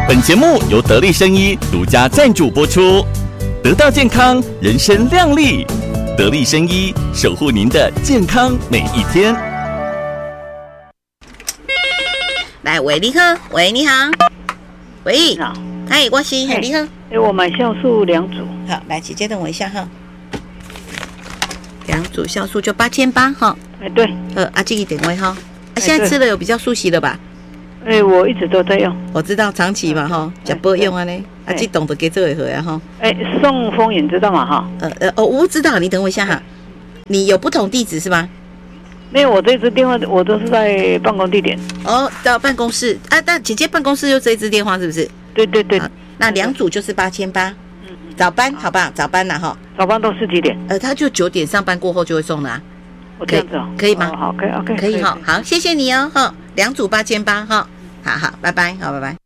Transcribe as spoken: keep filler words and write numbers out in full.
本节目由得力生医独家赞助播出，得到健康，人生亮丽。得力生医守护您的健康每一天。 来，喂，你好，喂，你好，喂， 你好， 嗨，我是，你好， 哎，我买酵素两组， 好，来，姐姐等我一下哈，两组酵素就八千八哈， 哎，对， 呃，阿记点位哈，啊，现在吃了有比较熟悉了吧？ 哎，我一直都在用， 我知道长期嘛哈，假不用啊呢，啊，这懂得给这回合啊哈。 哎，送风眼知道吗哈？ 呃呃哦，我知道，你等我一下哈。你有不同地址是吗？ 没有，我这支电话我都是在办公地点。 哦，到办公室啊，但姐姐办公室就这一支电话是不是？ 对对对。 那两组就是八千八。嗯，早班好不好？早班呐哈。 早班都是几点？ 呃，他就九点上班过后就会送的啊。 我这样子哦， 可以吗？ 好，可以 ，OK， 可以哈，好，谢谢你哦哈，两组八千八哈，好好，拜拜，好，拜拜。